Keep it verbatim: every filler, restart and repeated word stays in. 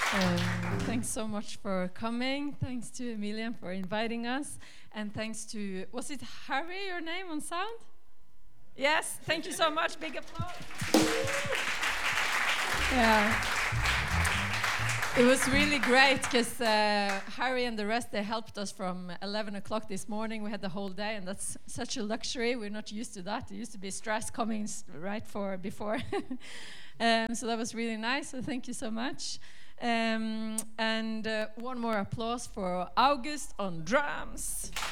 Um, thanks so much for coming. Thanks to Emilia for inviting us. And thanks to, was it Harry, your name on sound? Yes, thank you so much. Big applause. Yeah. It was really great because uh, Harry and the rest, they helped us from eleven o'clock this morning. We had the whole day, and that's such a luxury. We're not used to that. It used to be stress coming right for before. um, so that was really nice, so thank you so much. Um, and uh, one more applause for August on drums.